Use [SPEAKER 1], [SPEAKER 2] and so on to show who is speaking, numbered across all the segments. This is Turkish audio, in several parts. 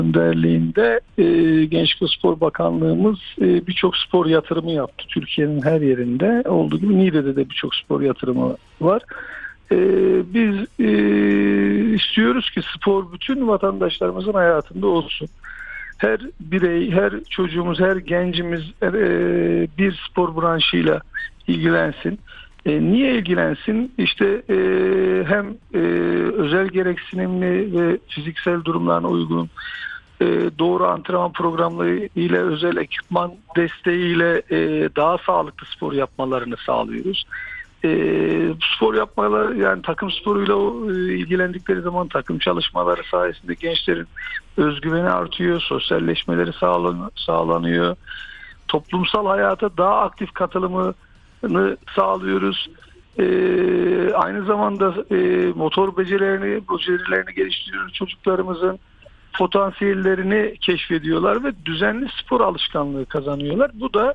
[SPEAKER 1] önderliğinde Gençlik ve Spor Bakanlığımız birçok spor yatırımı yaptı. Türkiye'nin her yerinde olduğu gibi Niğde'de de birçok spor yatırımı var. Biz istiyoruz ki spor bütün vatandaşlarımızın hayatında olsun. Her birey, her çocuğumuz, her gencimiz bir spor branşıyla ilgilensin. Niye ilgilensin? İşte hem özel gereksinimli ve fiziksel durumlarına uygun doğru antrenman programları ile özel ekipman desteğiyle daha sağlıklı spor yapmalarını sağlıyoruz. Spor yapmaları, yani takım sporuyla ilgilendikleri zaman takım çalışmaları sayesinde gençlerin özgüveni artıyor, sosyalleşmeleri sağlanıyor. Toplumsal hayata daha aktif katılımını sağlıyoruz. Aynı zamanda motor becerilerini geliştiriyoruz çocuklarımızın. Potansiyellerini keşfediyorlar ve düzenli spor alışkanlığı kazanıyorlar. Bu da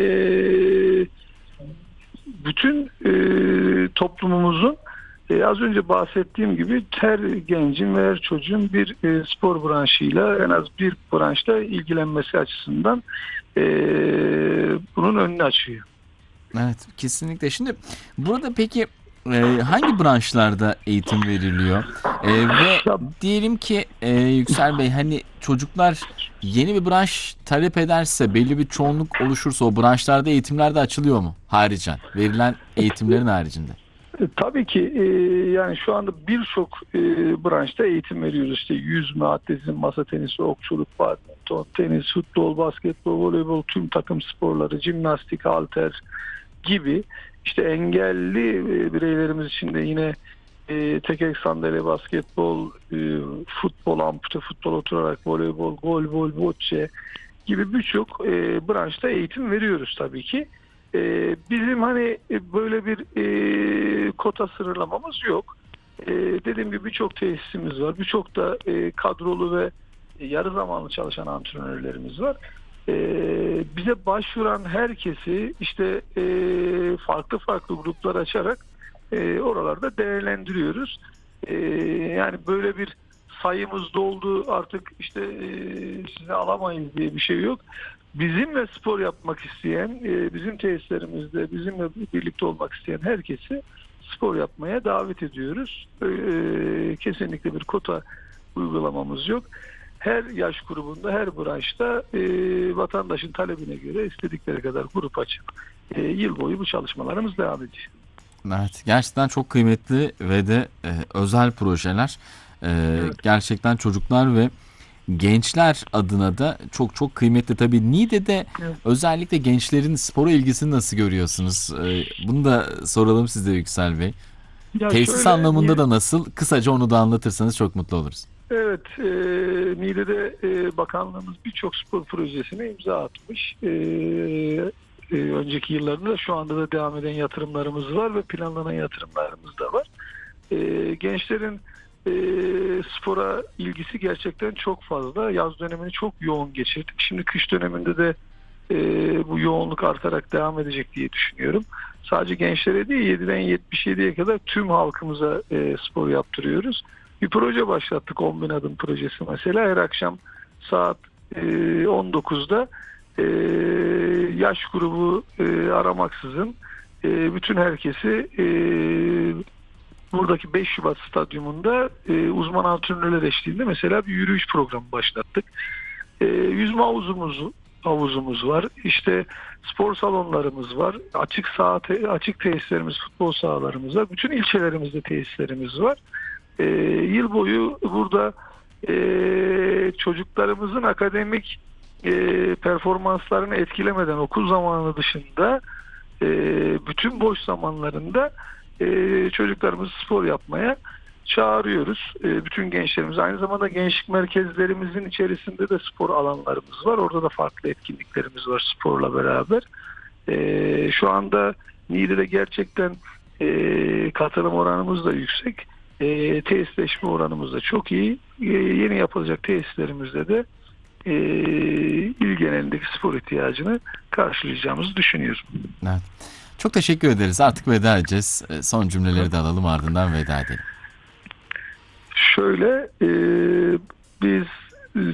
[SPEAKER 1] bütün toplumumuzun az önce bahsettiğim gibi her gencin ve her çocuğun bir spor branşıyla en az bir branşta ilgilenmesi açısından bunun önünü açıyor.
[SPEAKER 2] Evet, kesinlikle. Şimdi burada peki hangi branşlarda eğitim veriliyor? Ve diyelim ki Yüksel Bey, hani çocuklar yeni bir branş talep ederse, belli bir çoğunluk oluşursa o branşlarda eğitimler de açılıyor mu? Haricen, verilen eğitimlerin haricinde.
[SPEAKER 1] Tabii ki yani şu anda birçok branşta eğitim veriyoruz. İşte yüzme, atletizm, masa tenisi, okçuluk, badminton, tenis, futbol, basketbol, voleybol, tüm takım sporları, jimnastik, halter gibi. İşte engelli bireylerimiz için de yine tekerlek sandalye, basketbol, futbol, ampute futbol oturarak, voleybol, golbol, bocce gibi birçok branşta eğitim veriyoruz tabii ki. Bizim hani böyle bir kota sınırlamamız yok. Dediğim gibi birçok tesisimiz var. Birçok da kadrolu ve yarı zamanlı çalışan antrenörlerimiz var. Bize başvuran herkesi işte farklı farklı gruplar açarak oralarda değerlendiriyoruz. Yani böyle bir sayımız doldu artık işte sizi alamayız diye bir şey yok. Bizimle spor yapmak isteyen, bizim tesislerimizde bizimle birlikte olmak isteyen herkesi spor yapmaya davet ediyoruz. Kesinlikle bir kota uygulamamız yok. Her yaş grubunda, her branşta vatandaşın talebine göre istedikleri kadar grup açıp yıl boyu bu çalışmalarımız devam ediyor.
[SPEAKER 2] Evet, gerçekten çok kıymetli ve de özel projeler.
[SPEAKER 1] Evet.
[SPEAKER 2] Gerçekten çocuklar ve gençler adına da çok çok kıymetli. Tabii Niğde'de
[SPEAKER 1] Evet.
[SPEAKER 2] özellikle gençlerin spora ilgisini nasıl görüyorsunuz? Bunu da soralım size Yüksel Bey.
[SPEAKER 1] Ya
[SPEAKER 2] Tesis
[SPEAKER 1] şöyle,
[SPEAKER 2] anlamında da nasıl? Kısaca onu da anlatırsanız çok mutlu oluruz.
[SPEAKER 1] evet, Niğde'de bakanlığımız birçok spor projesine imza atmış. Önceki yıllarda da şu anda da devam eden yatırımlarımız var ve planlanan yatırımlarımız da var. Gençlerin spora ilgisi gerçekten çok fazla. Yaz dönemini çok yoğun geçirdik. Şimdi kış döneminde de bu yoğunluk artarak devam edecek diye düşünüyorum. Sadece gençlere değil 7'den 77'ye kadar tüm halkımıza spor yaptırıyoruz. Bir proje başlattık, 10.000 adım projesi mesela. Her akşam saat 19'da yaş grubu aramaksızın bütün herkesi buradaki 5 Şubat stadyumunda uzman antrenörler eşliğinde mesela bir yürüyüş programı başlattık. Yüzme havuzumuz var. İşte spor salonlarımız var. Açık tesislerimiz, futbol sahalarımız var. Bütün ilçelerimizde tesislerimiz var. Yıl boyu burada çocuklarımızın akademik performanslarını etkilemeden okul zamanı dışında bütün boş zamanlarında çocuklarımızı spor yapmaya çağırıyoruz. Bütün gençlerimiz, aynı zamanda gençlik merkezlerimizin içerisinde de spor alanlarımız var. Orada da farklı etkinliklerimiz var sporla beraber. Şu anda Niğde'de gerçekten katılım oranımız da yüksek. Tesisleşme oranımız da çok iyi. Yeni yapılacak tesislerimizde de il genelindeki spor ihtiyacını karşılayacağımızı düşünüyorum.
[SPEAKER 2] Evet. Çok teşekkür ederiz. Artık veda edeceğiz. Son cümleleri de alalım, ardından veda edelim.
[SPEAKER 1] Şöyle, biz